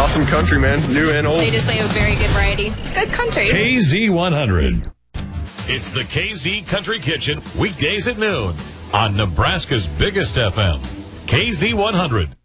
awesome country, man. New and old. They just play a very good variety. It's good country. KZ100. It's the KZ Country Kitchen, weekdays at noon on Nebraska's biggest FM, KZ100.